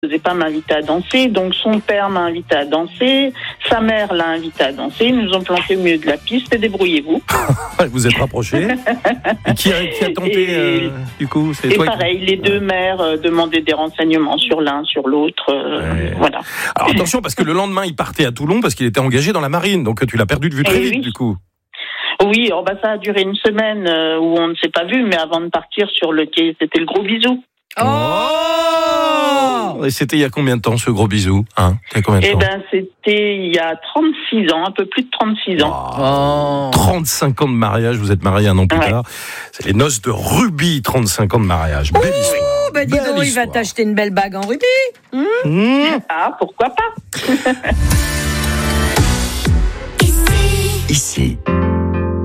faisait pas m'inviter à danser, donc son père m'a invité à danser, sa mère l'a invité à danser, ils nous ont planté au milieu de la piste et débrouillez-vous. Vous êtes rapprochés. Et qui a tenté du coup, c'est et toi pareil, les deux mères demandaient des renseignements sur l'un, sur l'autre, voilà. Alors attention, parce que le lendemain, il partait à Toulon parce qu'il était engagé dans la marine, donc tu l'as perdu de vue très vite du coup. Oui, ça a duré une semaine où on ne s'est pas vu, mais avant de partir sur le quai, c'était le gros bisou. Oh! Et c'était il y a combien de temps ce gros bisou, c'était il y a 36 ans, un peu plus de 36 ans. 35 ans de mariage, vous êtes mariés un an plus tard. C'est les noces de rubis, 35 ans de mariage. Belle histoire. Dis donc, il va t'acheter une belle bague en rubis. Ah, pourquoi pas. Ici